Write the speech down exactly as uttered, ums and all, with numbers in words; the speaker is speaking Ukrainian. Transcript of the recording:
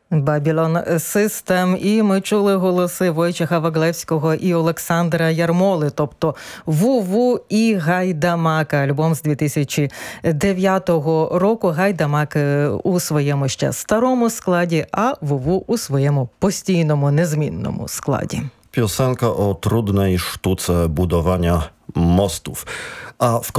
Babylon System. І ми чули голоси Войчеха Ваглевського і Олександра Ярмоли, тобто «Ву-Ву» і «Гайдамак». Альбом з дві тисячі дев'ятого року. «Гайдамак» у своєму ще старому складі, а «Ву-Ву» у своєму постійному, незмінному складі. Piosenka o trudnej sztuce budowania mostów. A w